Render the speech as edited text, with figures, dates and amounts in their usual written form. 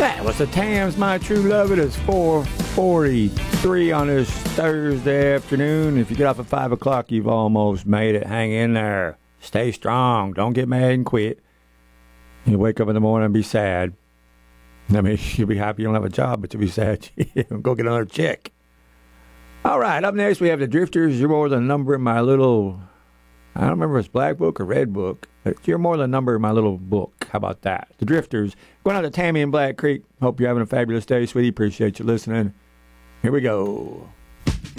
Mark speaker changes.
Speaker 1: That was the Tams, My True Love. It is 4:43 on this Thursday afternoon. If you get off at 5 o'clock, you've almost made it. Hang in there. Stay strong. Don't get mad and quit. You wake up in the morning and be sad. I mean, you'll be happy you don't have a job, but you'll be sad you go get another check. All right, up next we have the Drifters. You're more than a number in my little, I don't remember if it's black book or red book, but you're more than a number in my little book. How about that? The Drifters. Going out to Tammy in Black Creek. Hope you're having a fabulous day, sweetie. Appreciate you listening. Here we go.